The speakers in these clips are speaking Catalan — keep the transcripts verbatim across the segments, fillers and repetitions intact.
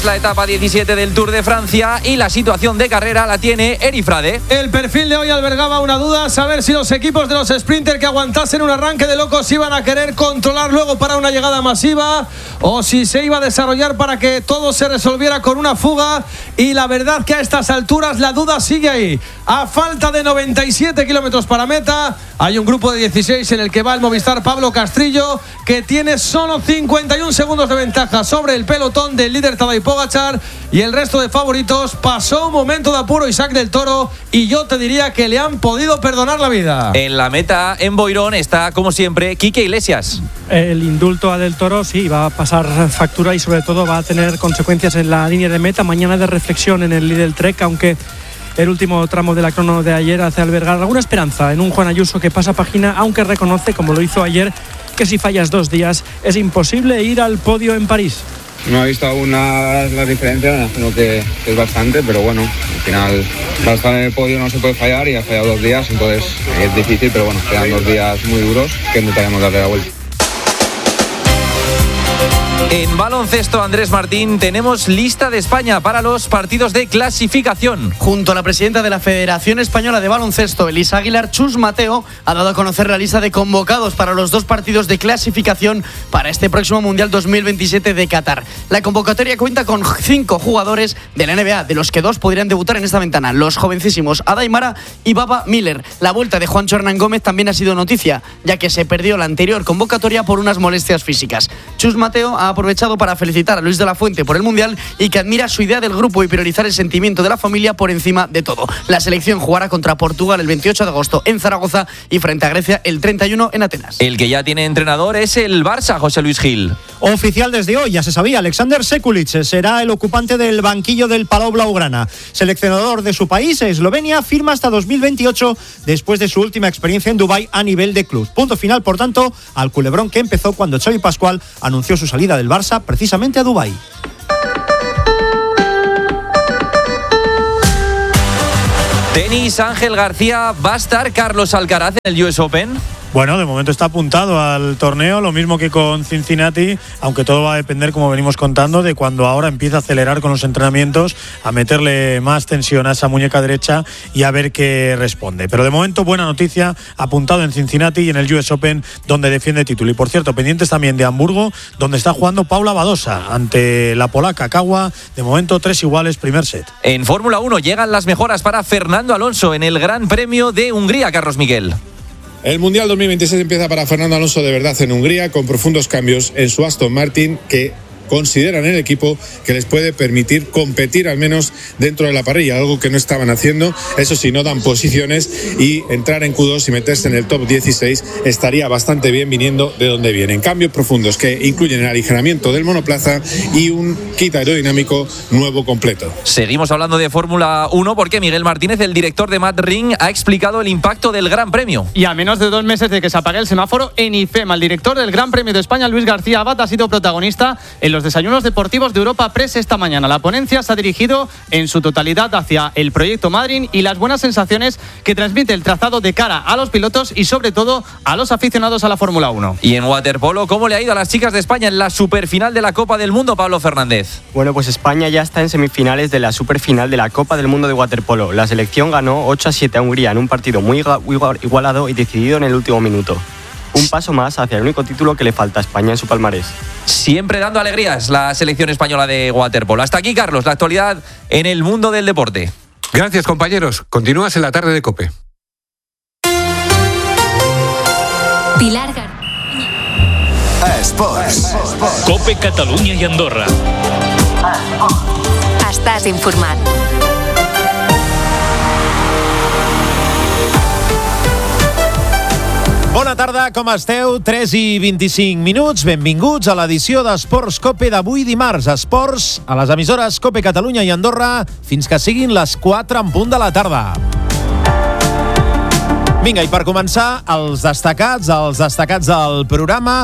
La etapa diecisiete del Tour de Francia y la situación de carrera la tiene Eri Frade. El perfil de hoy albergaba una duda, saber si los equipos de los sprinters que aguantasen un arranque de locos iban a querer controlar luego para una llegada masiva o si se iba a desarrollar para que todo se resolviera con una fuga, y la verdad que a estas alturas la duda sigue ahí. A falta de noventa y siete kilómetros para meta, hay un grupo de dieciséis en el que va el Movistar Pablo Castrillo, que tiene solo cincuenta y un segundos de ventaja sobre el pelotón del líder Tadej Pogačar, y el resto de favoritos. Pasó un momento de apuro Isaac del Toro y yo te diría que le han podido perdonar la vida. En la meta, en Boirón, está como siempre Quique Iglesias. El indulto a Del Toro sí va a pasar factura y sobre todo va a tener consecuencias en la línea de meta. Mañana de reflexión en el Lidl Trek, aunque el último tramo de la crono de ayer hace albergar alguna esperanza en un Juan Ayuso que pasa página, aunque reconoce, como lo hizo ayer, que si fallas dos días es imposible ir al podio en París. No he visto aún las, las diferencias, me imagino que, que es bastante, pero bueno, al final para estar en el podio no se puede fallar y ha fallado dos días, entonces es difícil, pero bueno, quedan dos días muy duros que intentaremos darle la vuelta. En baloncesto, Andrés Martín, tenemos lista de España para los partidos de clasificación. Junto a la presidenta de la Federación Española de Baloncesto, Elisa Aguilar, Chus Mateo ha dado a conocer la lista de convocados para los dos partidos de clasificación para este próximo Mundial dos mil veintisiete de Qatar. La convocatoria cuenta con cinco jugadores de la N B A, de los que dos podrían debutar en esta ventana: los jovencísimos Ada Aimara y Baba Miller. La vuelta de Juancho Hernán Gómez también ha sido noticia, ya que se perdió la anterior convocatoria por unas molestias físicas. Chus Mateo ha aprovechado para felicitar a Luis de la Fuente por el Mundial y que admira su idea del grupo y priorizar el sentimiento de la familia por encima de todo. La selección jugará contra Portugal el veintiocho de agosto en Zaragoza y frente a Grecia el treinta y uno en Atenas. El que ya tiene entrenador es el Barça, José Luis Gil. Oficial desde hoy, ya se sabía, Alexander Sekulic será el ocupante del banquillo del Palau Blaugrana. Seleccionador de su país, Eslovenia, firma hasta dos mil veintiocho después de su última experiencia en Dubái a nivel de club. Punto final, por tanto, al culebrón que empezó cuando Xavi Pascual anunció su salida del Barça precisamente a Dubái. Tenis, Ángel García, ¿va a estar Carlos Alcaraz en el U S Open? Bueno, de momento está apuntado al torneo, lo mismo que con Cincinnati, aunque todo va a depender, como venimos contando, de cuando ahora empiece a acelerar con los entrenamientos, a meterle más tensión a esa muñeca derecha y a ver qué responde. Pero de momento, buena noticia, apuntado en Cincinnati y en el U S Open, donde defiende título. Y por cierto, pendientes también de Hamburgo, donde está jugando Paula Badosa ante la polaca Kawa. De momento, tres iguales, primer set. En Fórmula uno llegan las mejoras para Fernando Alonso en el Gran Premio de Hungría, Carlos Miguel. El Mundial dos mil veintiséis empieza para Fernando Alonso de verdad en Hungría, con profundos cambios en su Aston Martin que consideran en el equipo que les puede permitir competir al menos dentro de la parrilla, algo que no estaban haciendo. Eso sí, no dan posiciones, y entrar en Q dos y meterse en el top dieciséis estaría bastante bien viniendo de donde vienen. Cambios profundos que incluyen el aligeramiento del monoplaza y un kit aerodinámico nuevo completo. Seguimos hablando de Fórmula uno porque Miguel Martínez, el director de Mad Ring, ha explicado el impacto del Gran Premio. Y a menos de dos meses de que se apague el semáforo en IFEMA, el director del Gran Premio de España, Luis García Abad, ha sido protagonista en los desayunos deportivos de Europa Press esta mañana. La ponencia se ha dirigido en su totalidad hacia el proyecto Madrid y las buenas sensaciones que transmite el trazado de cara a los pilotos y sobre todo a los aficionados a la Fórmula uno. Y en waterpolo, ¿cómo le ha ido a las chicas de España en la superfinal de la Copa del Mundo, Pablo Fernández? Bueno, pues España ya está en semifinales de la superfinal de la Copa del Mundo de waterpolo. La selección ganó ocho a siete a Hungría en un partido muy igualado y decidido en el último minuto. Un paso más hacia el único título que le falta a España en su palmarés. Siempre dando alegrías la selección española de waterpolo. Hasta aquí, Carlos, la actualidad en el mundo del deporte. Gracias, compañeros. Continúas en la tarde de COPE. Pilar Gar... Esports. COPE Catalunya i Andorra. Estàs informat. Bona tarda, com esteu? tres i vint-i-cinc minuts. Benvinguts a l'edició d'Esports COPE d'avui dimarts. Esports a les emissores COPE Catalunya i Andorra fins que siguin les quatre en punt de la tarda. Vinga, i per començar, els destacats, els destacats del programa.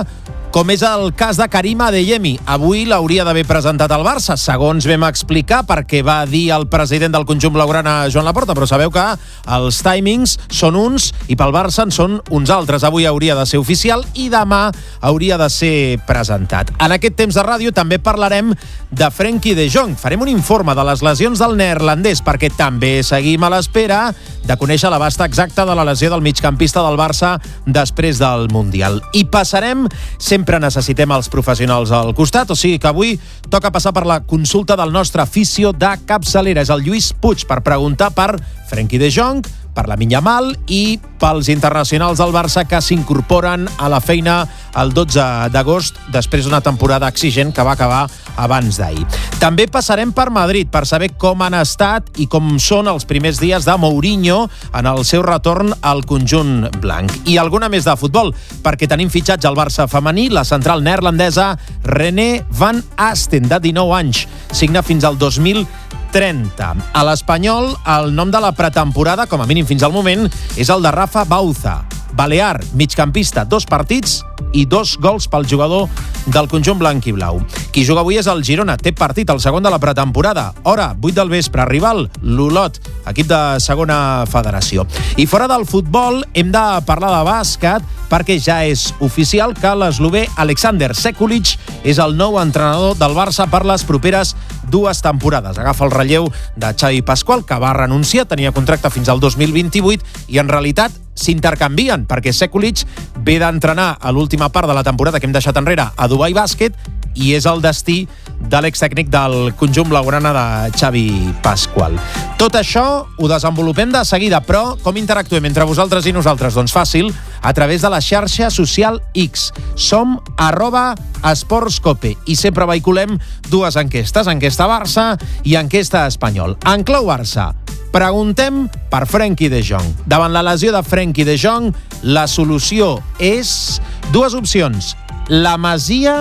com és el cas de Karim Adeyemi. Avui l'hauria d'haver presentat al Barça, segons vam explicar, perquè va dir el president del conjunt blaugrana, Joan Laporta, però sabeu que els timings són uns i pel Barça en són uns altres. Avui hauria de ser oficial i demà hauria de ser presentat. En aquest temps de ràdio també parlarem de Frenkie de Jong. Farem un informe de les lesions del neerlandès, perquè també seguim a l'espera de conèixer l'abast exacte de la lesió del migcampista del Barça després del Mundial. I passarem, sempre necessitem els professionals al costat, o sigui que avui toca passar per la consulta del nostre afició de capçalera. És el Lluís Puig, per preguntar per Frenkie de Jong, per Lamine Yamal i pels internacionals del Barça que s'incorporen a la feina el dotze d'agost després d'una temporada exigent que va acabar abans d'ahir. També passarem per Madrid per saber com han estat i com són els primers dies de Mourinho en el seu retorn al conjunt blanc. I alguna més de futbol, perquè tenim fitxatge al Barça femení, la central neerlandesa René van Asten, de dinou anys, signa fins al dos mil trenta. A l'Espanyol, el nom de la pretemporada, com a mínim fins al moment, és el de Rafa Bauza. Balear, migcampista, dos partits i dos gols pel jugador del conjunt blanc i blau. Qui juga avui és el Girona, té partit, el segon de la pretemporada. Hora, vuit del vespre, rival, l'Olot, equip de segona federació. I fora del futbol hem de parlar de bàsquet perquè ja és oficial que l'eslovè Alexander Sekulic és el nou entrenador del Barça per les properes dues temporades. Agafa el relleu de Xavi Pascual, que va renunciar, tenia contracte fins al dos mil vint-i-vuit i en realitat s'intercanvien, perquè Sekulic ve d'entrenar a l'última part de la temporada que hem deixat enrere a Dubai Bàsquet i és el destí de l'extècnic del conjunt blaugrana de Xavi Pascual. Tot això ho desenvolupem de seguida, però com interactuem entre vosaltres i nosaltres? Doncs fàcil, a través de la xarxa social X. Som arroba esportscope i sempre vehiculem dues enquestes, enquesta Barça i enquesta Espanyol. En clau Barça, preguntem per Frenkie de Jong. Davant la lesió de Frenkie de Jong, la solució és dues opcions: la Masia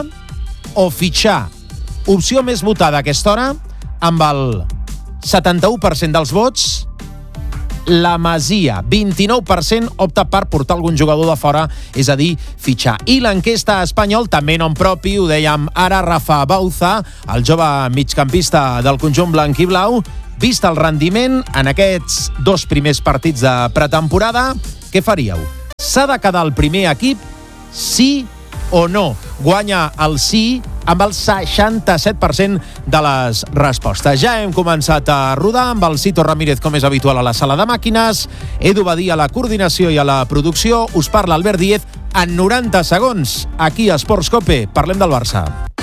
o fitxar. Opció més votada a aquesta hora, amb el setanta-u per cent dels vots, la Masia. vint-i-nou per cent opta per portar algun jugador de fora, és a dir, fitxar. I l'enquesta Espanyol, també nom propi, ho dèiem ara, Rafa Bauza, el jove migcampista del conjunt blanc i blau, vist el rendiment en aquests dos primers partits de pretemporada, què faríeu? S'ha de quedar el primer equip, sí o no? Guanya el sí amb el seixanta-set per cent de les respostes. Ja hem començat a rodar amb el Cito Ramírez, com és habitual, a la sala de màquines, Edu Badí a la coordinació i a la producció, us parla Albert Díez. En noranta segons, aquí a Esports Cope, parlem del Barça.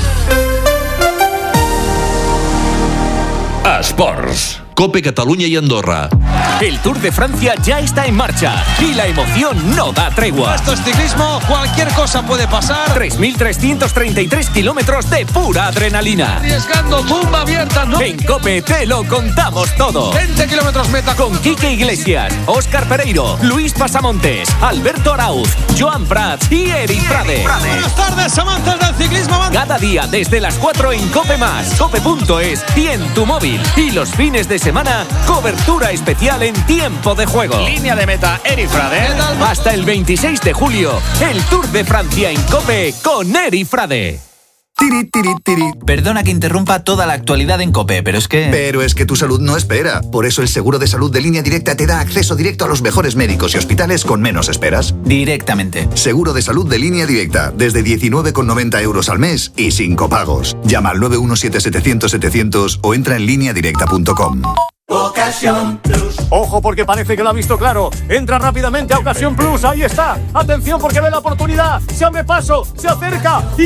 Esports. Cope Cataluña y Andorra. El Tour de Francia ya está en marcha y la emoción no da tregua. Esto es ciclismo, cualquier cosa puede pasar. tres mil trescientos treinta y tres kilómetros de pura adrenalina. Arriesgando, tumba abierta, ¿no? En Cope te lo contamos todo. veinte kilómetros meta. Con Quique Iglesias, Óscar Pereiro, Luis Pasamontes, Alberto Arauz, Joan Prats y Eri Frade. Buenas tardes, amantes del ciclismo. Cada día desde las cuatro en Cope Más, cope punto es y en tu móvil. Y los fines de semana, cobertura especial en tiempo de juego. Línea de meta, Eri Frade. Hasta el veintiséis de julio, el Tour de Francia en Cope con Eri Frade. Tiri, tiri, tiri. Perdona que interrumpa toda la actualidad en COPE, pero es que... Pero es que tu salud no espera. Por eso el seguro de salud de Línea Directa te da acceso directo a los mejores médicos y hospitales con menos esperas. Directamente. Seguro de salud de Línea Directa, desde diecinueve con noventa euros al mes y sin copagos. Llama al nueve uno siete setecientos setecientos o entra en línea directa punto com. Ocasión Plus. Ojo, porque parece que lo ha visto claro. Entra rápidamente a Ocasión Plus. Ahí está. Atención, porque ve la oportunidad. Se abre paso, se acerca y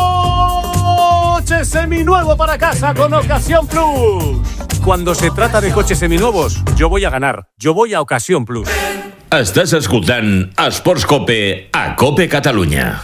coche seminuevo para casa con Ocasión Plus. Cuando se trata de coches seminuevos, yo voy a ganar. Yo voy a Ocasión Plus. Estàs escoltant Esports Cope a Cope Catalunya.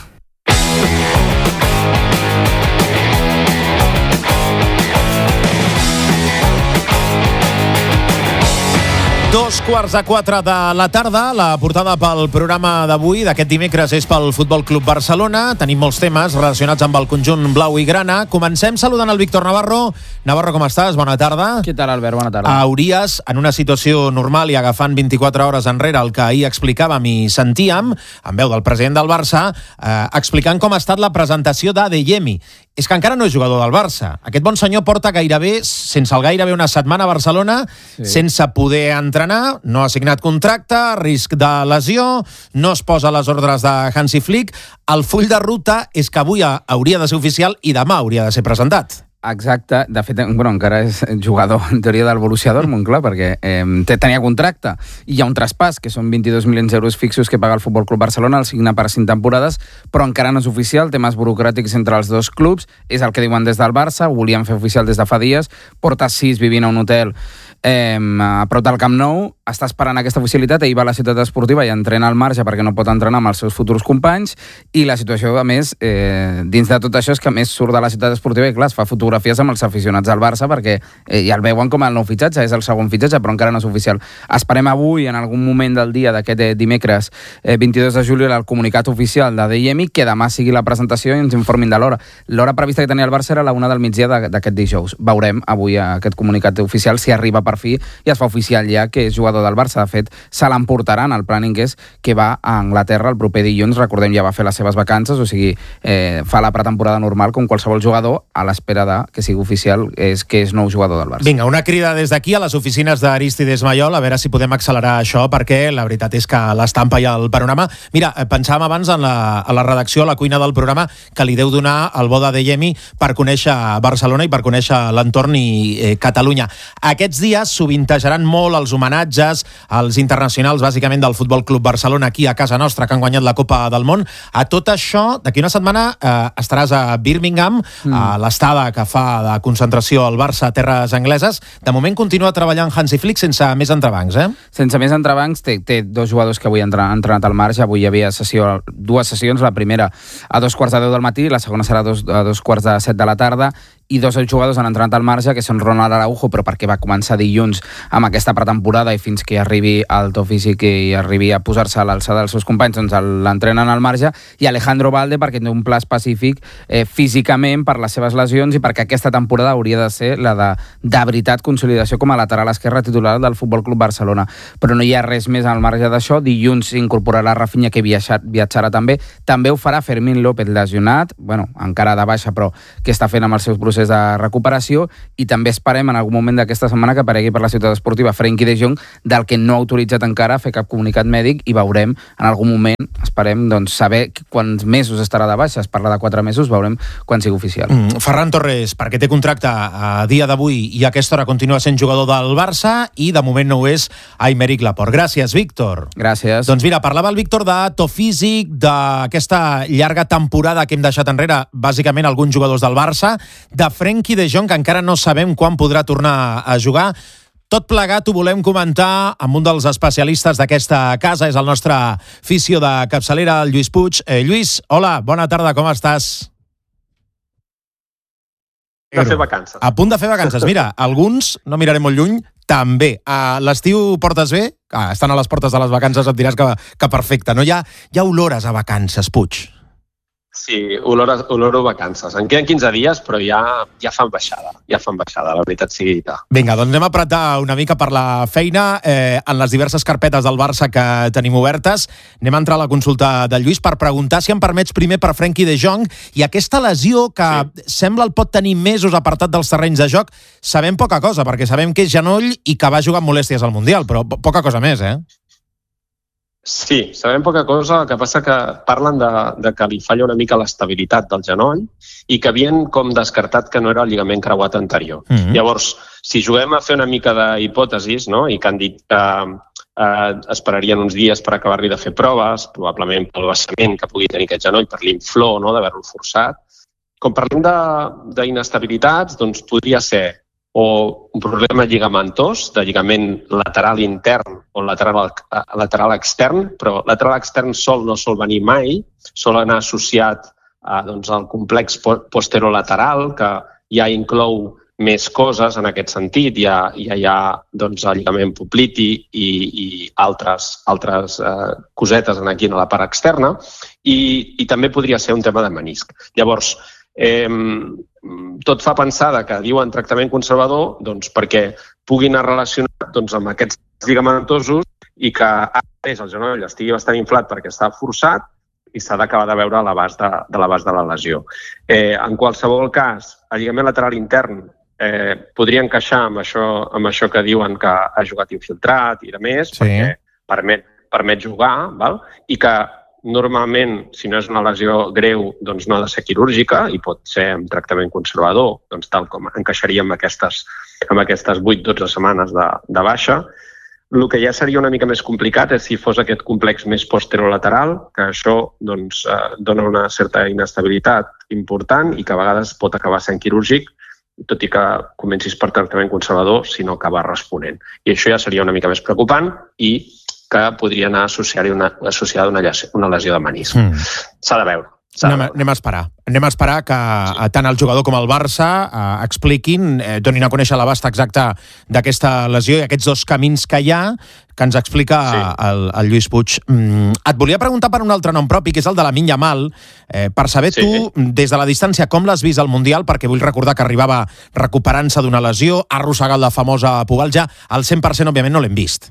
Dos quarts a quatre de la tarda. La portada pel programa d'avui, d'aquest dimecres, és pel Futbol Club Barcelona. Tenim molts temes relacionats amb el conjunt blau i grana. Comencem saludant el Víctor Navarro. Navarro, com estàs? Bona tarda. Què tal, Albert? Bona tarda. Hauries, en una situació normal i agafant vint-i-quatre hores enrere el que ahir explicàvem i sentíem, en veu del president del Barça, eh, explicant com ha estat la presentació d'Adeyemi. És que encara no és jugador del Barça. Aquest bon senyor porta gairebé, sense el gairebé una setmana a Barcelona, sí. sense poder entrenar, no ha signat contracte, risc de lesió, no es posa a les ordres de Hansi Flick. El full de ruta és que avui hauria de ser oficial i demà hauria de ser presentat. Exacte. De fet, bueno, encara és jugador, en teoria, del Borussia Dortmund, clar, perquè eh, tenia contracte i hi ha un traspàs, que són vint-i-dos milions d'euros fixos que paga el Futbol Club Barcelona, el signa per cinc temporades, però encara no és oficial, temes burocràtics entre els dos clubs, és el que diuen des del Barça, ho volien fer oficial des de fa dies, porta sis vivint a un hotel eh, a prop del Camp Nou, està esperant aquesta oficialitat, ell va a la ciutat esportiva i entrena al marge perquè no pot entrenar amb els seus futurs companys, i la situació, a més, eh, dins de tot això és que a més surt de la ciutat esportiva i clar, es fa fotografies amb els aficionats del Barça perquè eh, ja el veuen com el nou fitxatge, és el segon fitxatge, però encara no és oficial. Esperem avui, en algun moment del dia d'aquest eh, dimecres eh, vint-i-dos de juliol, el comunicat oficial d'Adeyemi, que demà sigui la presentació i ens informin de l'hora. L'hora prevista que tenia el Barça era la una del migdia d'aquest dijous. Veurem avui aquest comunicat oficial si arriba per fi i es fa oficial ja que és jugador del Barça. De fet, se l'emportaran. El planning és que va a Anglaterra el proper dilluns. Recordem, ja va fer les seves vacances, o sigui, eh, fa la pretemporada normal com qualsevol jugador, a l'espera de que sigui oficial és que és nou jugador del Barça. Vinga, una crida des d'aquí a les oficines d'Aristides Mayol, a veure si podem accelerar això, perquè la veritat és que l'estampa i el panorama... Mira, pensàvem abans en la, a la redacció, a la cuina del programa, que li deu donar el bo d'Adeyemi per conèixer Barcelona i per conèixer l'entorn i eh, Catalunya. Aquests dies sovintejaran molt els homenatges als internacionals, bàsicament del Futbol Club Barcelona, aquí a casa nostra, que han guanyat la Copa del Món. A tot això, d'aquí una setmana eh, estaràs a Birmingham, mm. a l'estada que fa de concentració al Barça a terres angleses. De moment continua treballant Hansi Flick sense més entrebancs, eh? Sense més entrebancs, té, té dos jugadors que avui han entrenat al marge. Avui hi havia sessió, dues sessions, la primera a dos quarts de deu del matí, la segona serà a dos, a dos quarts de set de la tarda, i dos jugadors han entrenat al marge, que són Ronald Araujo, però perquè va començar dilluns amb aquesta pretemporada i fins que arribi al to físic i arribi a posar-se a l'alçada dels seus companys, doncs l'entrenen al marge, i Alejandro Balde perquè té un pla específic eh, físicament per les seves lesions i perquè aquesta temporada hauria de ser la de, de veritat consolidació com a lateral esquerre titular del Futbol Club Barcelona. Però no hi ha res més al marge d'això. Dilluns s'incorporarà Rafinha, que viatjar, viatjarà també. També ho farà Fermín López, lesionat, bueno, encara de baixa, però que està fent amb els seus processos de recuperació, i també esperem en algun moment d'aquesta setmana que aparegui per la ciutat esportiva Frenkie de Jong, del que no ha autoritzat encara a fer cap comunicat mèdic, i veurem en algun moment, esperem doncs, saber quants mesos estarà de baixa. Es parla de quatre mesos, veurem quan sigui oficial. Mm, Ferran Torres, perquè té contracte a dia d'avui i a aquesta hora continua sent jugador del Barça, i de moment no ho és Aymeric Laporte. Gràcies, Víctor. Gràcies. Doncs mira, parlava el Víctor de to físic, d'aquesta llarga temporada que hem deixat enrere, bàsicament alguns jugadors del Barça, de Frenkie de Jong, que encara no sabem quan podrà tornar a jugar. Tot plegat ho volem comentar amb un dels especialistes d'aquesta casa, és el nostre fisio de capçalera, el Lluís Puig. Eh, Lluís, hola, bona tarda, com estàs? A punt de fer vacances. A punt de fer vacances. Mira, alguns, no mirarem molt lluny, també. A l'estiu portes bé? Ah, estan a les portes de les vacances, et diràs que, que perfecte. No hi ha, hi ha olores a vacances, Puig. Sí, olor a, olor a vacances. En queden quinze dies, però ja, ja fan baixada. Ja fan baixada, la veritat sigui dita. Vinga, doncs anem a apretar una mica per la feina eh, en les diverses carpetes del Barça que tenim obertes. Anem a entrar a la consulta del Lluís per preguntar, si em permets, primer per Frenkie de Jong, i aquesta lesió que sí. sembla el pot tenir mesos apartat dels terrenys de joc. Sabem poca cosa, perquè sabem que és genoll i que va jugar amb molèsties al Mundial, però poca cosa més, eh? Sí, sabem poca cosa, el que passa que parlen de, de que li falla una mica l'estabilitat del genoll i que havien com descartat que no era el lligament creuat anterior. Mm-hmm. Llavors, si juguem a fer una mica d'hipòtesis, no?, i que han dit que eh, esperarien uns dies per acabar-li de fer proves, probablement pel vessament que pugui tenir aquest genoll, per l'inflor, no?, d'haver-lo forçat. Com parlem d'inestabilitats, doncs podria ser o un problema lligamentós, de lligament lateral intern o lateral, lateral extern, però lateral extern sol no sol venir mai, sol anar associat a, doncs, al complex posterolateral, que ja inclou més coses en aquest sentit. Ja, ja hi ha doncs, el lligament popliti i, i altres, altres eh, cosetes aquí a la part externa i, i també podria ser un tema de menisc. Llavors, eh, tot fa pensar que diuen tractament conservador doncs, perquè puguin anar relacionat doncs, amb aquests lligamentosos i que ara mateix el genoll estigui bastant inflat perquè està forçat i s'ha d'acabar de veure l'abast de, de l'abast de la lesió. Eh, en qualsevol cas, el lligament lateral intern eh, podria encaixar amb això, amb això que diuen que ha jugat infiltrat i de més, sí. perquè permet, permet jugar, val? I que normalment, si no és una lesió greu, doncs no ha de ser quirúrgica i pot ser amb tractament conservador, doncs tal com encaixaria amb aquestes, amb aquestes vuit a dotze setmanes de, de baixa. El que ja seria una mica més complicat és si fos aquest complex més posterolateral, que això doncs, eh, dona una certa inestabilitat important i que a vegades pot acabar sent quirúrgic, tot i que comencis per tractament conservador si no acaba responent. I això ja seria una mica més preocupant i que podria anar associada a una, associada a una, una lesió de menisc. Mm. S'ha de veure. Anem, anem a esperar. Anem a esperar que sí. tant el jugador com el Barça eh, expliquin, eh, donin a conèixer l'abast exacte d'aquesta lesió i aquests dos camins que hi ha, que ens explica sí. el, el Lluís Puig. Mm, et volia preguntar per un altre nom propi, que és el de Lamine Yamal, eh, per saber sí. tu, des de la distància, com l'has vist al Mundial, perquè vull recordar que arribava recuperant-se d'una lesió, ha arrossegat la famosa pubalgia, al cent per cent, òbviament, no l'hem vist.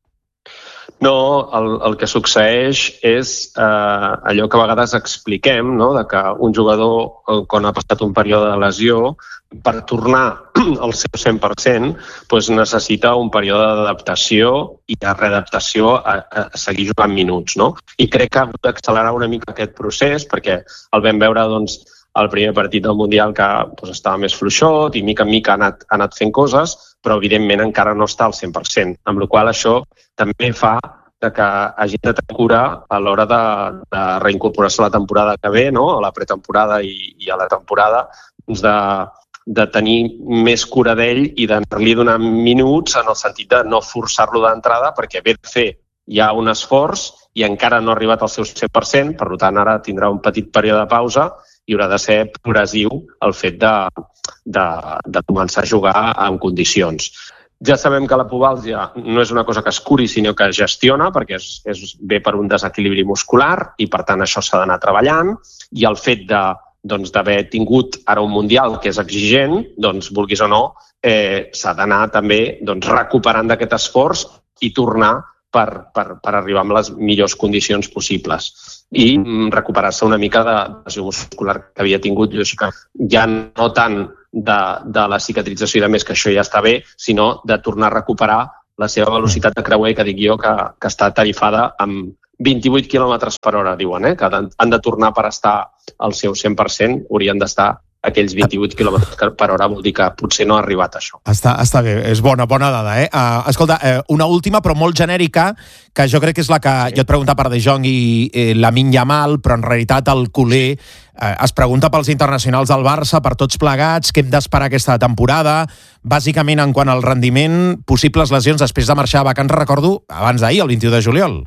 No, el, el que succeeix és eh, allò que a vegades expliquem, no? De que un jugador, quan ha passat un període de lesió, per tornar al seu cent per cent, doncs necessita un període d'adaptació i de readaptació a, a seguir jugant minuts. No? I crec que ha hagut d'accelerar una mica aquest procés, perquè el vam veure doncs, el primer partit del Mundial que doncs, estava més fluixot i mica en mica ha anat, ha anat fent coses, però evidentment encara no està al cent per cent, amb la qual cosa això també fa de que hagi de tenir cura a l'hora de, de reincorporar-se a la temporada que ve, no? A la pretemporada i, i a la temporada, doncs de, de tenir més cura d'ell i d'anar-li donant minuts en el sentit de no forçar-lo d'entrada perquè ve de fer ja un esforç i encara no ha arribat al seu cent per cent, per tant ara tindrà un petit període de pausa i haurà de ser progressiu el fet de, de, de començar a jugar en condicions. Ja sabem que la pubalgia no és una cosa que es curi, sinó que es gestiona, perquè és, és ve per un desequilibri muscular i, per tant, això s'ha d'anar treballant. I el fet de, doncs, d'haver tingut ara un Mundial que és exigent, doncs, vulguis o no, eh, s'ha d'anar també doncs, recuperant d'aquest esforç i tornar per, per, per arribar amb les millors condicions possibles. I mm, recuperar-se una mica de lesió muscular que havia tingut, ja no tant de, de la cicatrització i de més, que això ja està bé, sinó de tornar a recuperar la seva velocitat de creuer, que dic jo, que, que està tarifada amb vint-i-vuit quilòmetres per hora, diuen, eh? Que han de tornar per estar al seu cent per cent, haurien d'estar aquells vint-i-vuit quilòmetres per hora, vol dir que potser no ha arribat això. Està, està bé, és bona, bona dada, eh? Uh, escolta, uh, una última, però molt genèrica, que jo crec que és la que sí. jo et pregunta per De Jong i eh, Lamine Yamal, però en realitat el culer eh, es pregunta pels internacionals del Barça, per tots plegats, què hem d'esperar aquesta temporada, bàsicament en quant al rendiment, possibles lesions després de marxar a vacants, recordo, abans d'ahir, el vint-i-u de juliol.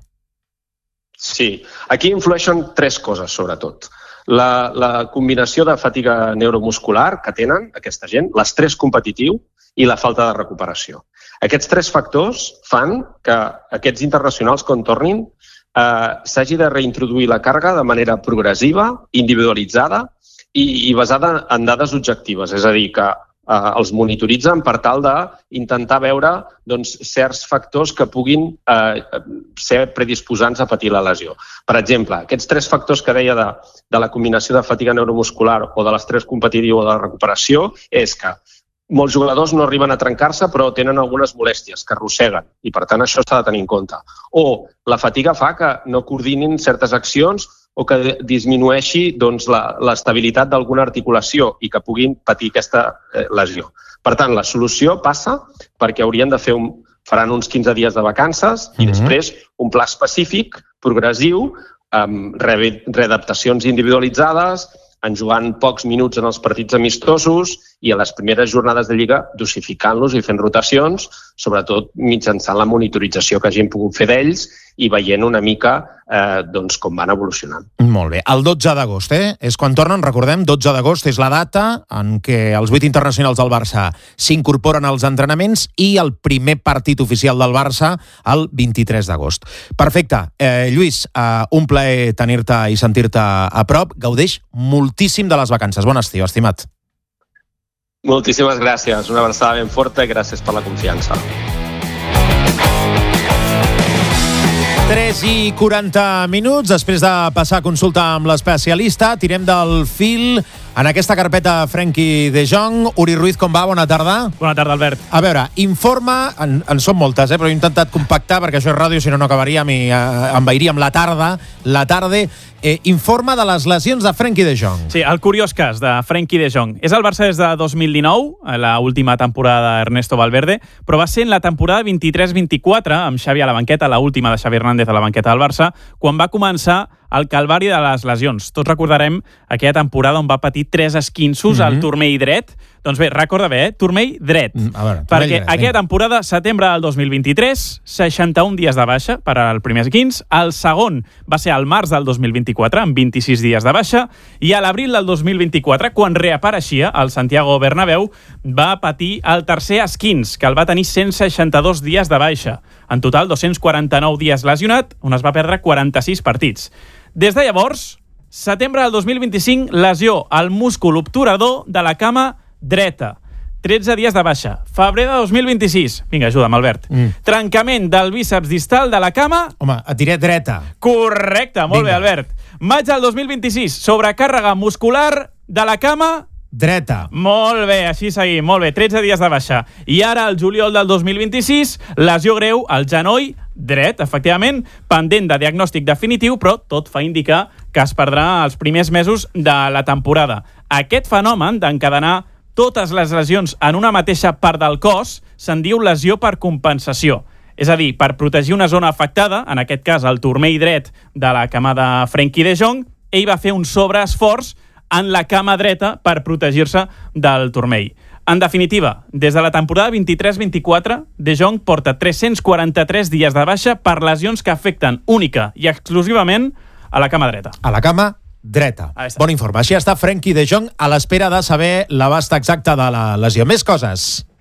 Sí, aquí influeixen tres coses, sobretot. La, la combinació de fatiga neuromuscular que tenen aquesta gent, l'estrès competitiu i la falta de recuperació. Aquests tres factors fan que aquests internacionals, quan tornin, eh, s'hagi de reintroduir la càrrega de manera progressiva, individualitzada i, i basada en dades objectives. És a dir, que eh, els monitoritzen per tal d'intentar veure doncs, certs factors que puguin eh, ser predisposants a patir la lesió. Per exemple, aquests tres factors que deia de, de la combinació de fatiga neuromuscular o de l'estrès competitiu o de la recuperació és que molts jugadors no arriben a trencar-se però tenen algunes molèsties que arrosseguen i per tant això s'ha de tenir en compte. O la fatiga fa que no coordinin certes accions o que disminueixi doncs, l'estabilitat d'alguna articulació i que puguin patir aquesta eh, lesió. Per tant, la solució passa perquè haurien de fer un, faran uns quinze dies de vacances i mm-hmm. després un pla específic, progressiu, amb re readaptacions individualitzades, en jugant pocs minuts en els partits amistosos i a les primeres jornades de Lliga dosificant-los i fent rotacions, sobretot mitjançant la monitorització que hagin pogut fer d'ells i veient una mica eh, doncs, com van evolucionant. Molt bé. El dotze d'agost, eh? És quan tornen, recordem, dotze d'agost és la data en què els vuit internacionals del Barça s'incorporen als entrenaments i el primer partit oficial del Barça el vint-i-tres d'agost. Perfecte. Eh, Lluís, eh, un plaer tenir-te i sentir-te a prop. Gaudeix moltíssim de les vacances. Bon estiu, estimat. Moltíssimes gràcies. Una abraçada ben forta i gràcies per la confiança. tres i quaranta minuts, després de passar a consulta amb l'especialista, tirem del fil en aquesta carpeta Frenkie de Jong. Uri Ruiz, com va? Bona tarda. Bona tarda, Albert. A veure, informa, en, en són moltes, eh, però he intentat compactar perquè això és ràdio, si no, no acabaríem i eh, envairíem la tarda, la tarda. Eh, informa de les lesions de Frenkie de Jong. Sí, el curiós cas de Frenkie de Jong. És el Barça des de dos mil dinou, la última temporada d'Ernesto Valverde, però va ser en la temporada vint-i-tres vint-i-quatre, amb Xavi a la banqueta, la última de Xavi Hernández a la banqueta del Barça, quan va començar el calvari de les lesions. Tots recordarem aquella temporada on va patir tres esquinços mm-hmm. al turmell dret. Doncs bé, recorda bé, eh? Turmell dret. Mm, a veure, perquè dret, aquella temporada, setembre del dos mil vint-i-tres, seixanta-un dies de baixa per al primer esquinç. El segon va ser al març del dos mil vint-i-quatre, amb vint-i-sis dies de baixa. I a l'abril del dos mil vint-i-quatre, quan reapareixia al Santiago Bernabéu, va patir el tercer esquinç, que el va tenir cent seixanta-dos dies de baixa. En total, dos-cents quaranta-nou dies lesionat, on es va perdre quaranta-sis partits. Des de llavors, setembre del dos mil vint-i-cinc, lesió al múscul obturador de la cama dreta. tretze dies de baixa. Febrer de dos mil vint-i-sis. Vinga, ajuda'm, Albert. Mm. Trencament del bíceps distal de la cama... Home, et diré dreta. Correcte, molt Vinga. bé, Albert. Maig del dos mil vint-i-sis. Sobrecàrrega muscular de la cama... Dreta. Molt bé, així seguim, molt bé, tretze dies de baixa. I ara, el juliol del dos mil vint-i-sis, lesió greu al genoll dret, efectivament, pendent de diagnòstic definitiu, però tot fa indicar que es perdrà els primers mesos de la temporada. Aquest fenomen d'encadenar totes les lesions en una mateixa part del cos se'n diu lesió per compensació. És a dir, per protegir una zona afectada, en aquest cas el turmell dret de la cama de Frenkie de Jong, ell va fer un sobreesforç en la cama dreta per protegir-se del turmell. En definitiva, des de la temporada vint-i-tres vint-i-quatre, De Jong porta tres-cents quaranta-tres dies de baixa per lesions que afecten única i exclusivament a la cama dreta. A la cama dreta. Bon informe. Així està Frenkie de Jong a l'espera de saber l'abast exacte de la lesió. Més coses.